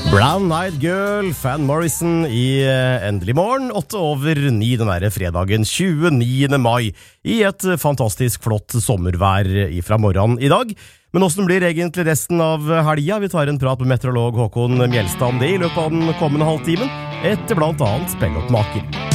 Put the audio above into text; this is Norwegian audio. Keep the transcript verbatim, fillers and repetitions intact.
Brown Eyed Girl, Van Morrison i Endelig morgen, åtte over ni den der fredagen tjueniende mai, i et fantastisk flott sommervær fra morgenen i dag. Men hvordan blir egentlig resten av helga? Vi tar en prat med meteorolog Håkon Mjelstad om det i løpet av den kommende halvtimen, etter blant annet Spelloppmaker.